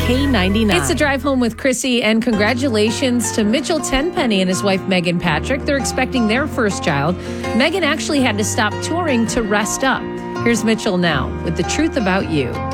K99. It's a drive home with Chrissy, and congratulations to Mitchell Tenpenny and his wife Megan Patrick. They're expecting their first child. Megan actually had to stop touring to rest up. Here's Mitchell now with the truth about you.